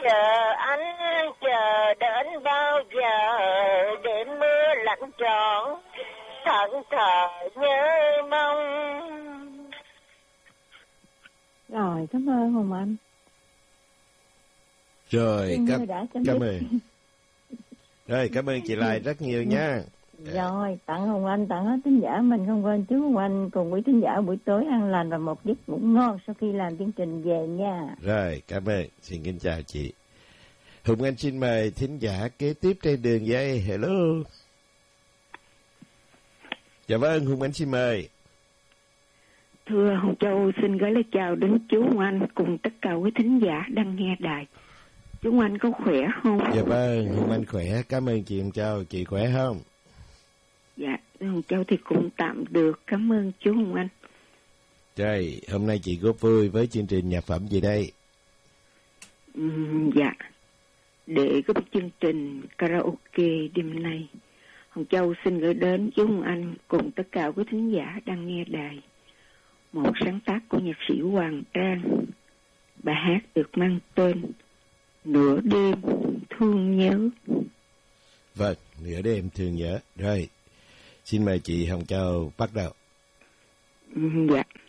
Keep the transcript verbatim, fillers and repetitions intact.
chờ anh chờ đến bao giờ, để mưa lạnh trọn thẫn thờ nhớ mong. Rồi, cảm ơn Hồng Anh. Rồi, cảm, cảm ơn. Rồi, cảm ơn chị Lai rất nhiều nha. Rồi, tặng Hồng Anh, tặng hết thính giả mình, không quên chú Hồng Anh cùng với thính giả buổi tối ăn lành và một giấc ngủ ngon sau khi làm chương trình về nha. Rồi, cảm ơn. Xin kính chào chị. Hùng Anh xin mời thính giả kế tiếp trên đường dây. Hello. Dạ vâng, Hùng Anh xin mời. Thưa Hồng Châu, xin gửi lời chào đến chú Hùng Anh cùng tất cả quý thính giả đang nghe đài. Chú Hùng Anh có khỏe không? Dạ vâng, Hùng Anh khỏe. Cảm ơn chị Hồng Châu. Chị khỏe không? Dạ, Hồng Châu thì cũng tạm được. Cảm ơn chú Hùng Anh. Rồi, hôm nay chị góp vui với chương trình nhạc phẩm gì đây? Uhm, dạ, để có một chương trình karaoke đêm nay, Hồng Châu xin gửi đến chú Hùng Anh cùng tất cả quý thính giả đang nghe đài một sáng tác của nhạc sĩ Hoàng Trang. Bài hát được mang tên Nửa đêm thương nhớ. Vâng, nửa đêm thương nhớ. Rồi, xin mời chị Hồng Châu bắt đầu. Uhm, dạ.